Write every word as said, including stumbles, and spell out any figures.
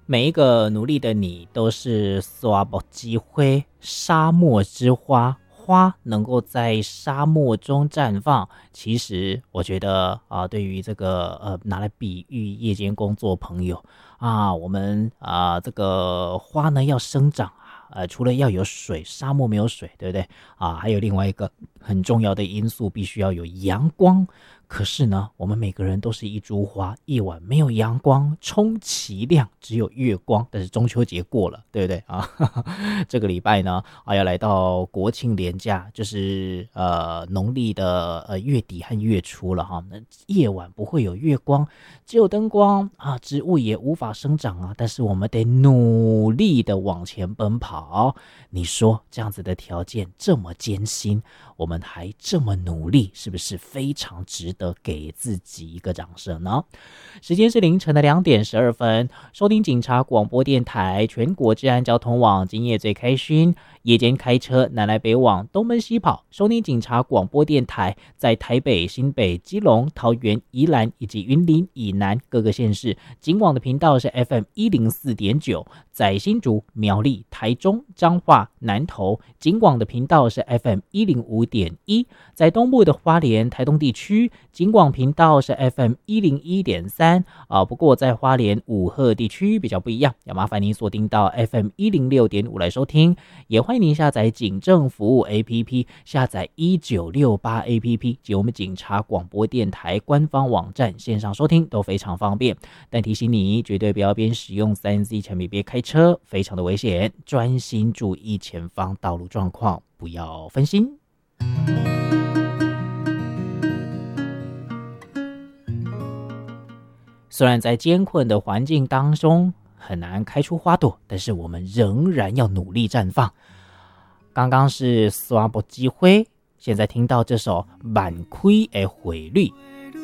每一个努力的你都是沙漠之花，沙漠之花，花能够在沙漠中绽放。其实我觉得啊，对于这个呃拿来比喻夜间工作朋友啊，我们啊这个花呢要生长。呃，除了要有水，沙漠没有水，对不对啊？还有另外一个很重要的因素，必须要有阳光。可是呢，我们每个人都是一株花，夜晚没有阳光，充其量只有月光。但是中秋节过了，对不对啊？这个礼拜呢，啊，要来到国庆连假，就是呃农历的呃月底和月初了哈。那夜晚不会有月光，只有灯光啊，植物也无法生长啊。但是我们得努力的往前奔跑。你说这样子的条件这么艰辛，我们还这么努力，是不是非常值得给自己一个掌声呢？时间是凌晨的两点十二分，收听警察广播电台全国治安交通网，今夜最开心。夜间开车南来北往，东奔西跑，收听警察广播电台，在台北、新北、基隆、桃园、宜兰以及云林以南各个县市，警广的频道是 F M 一零四点九，在新竹、苗栗、台中、彰化、南投，警广的频道是 F M 一零五点一，在东部的花莲、台东地区，警广频道是 F M 一零一点三啊。不过在花莲五鹤地区比较不一样，要麻烦您锁定到 F M 一零六点五来收听，也欢迎您下载警政服务 A P P， 下载一九六八 A P P 及我们警察广播电台官方网站线上收听都非常方便。但提醒你，绝对不要边使用 三 C 产品边开车，非常的危险，专心注意前方道路状况，不要分心。虽然在艰困的环境当中很难开出花朵，但是我们仍然要努力绽放。刚刚是沙漠之花，现在听到这首满开的回绿，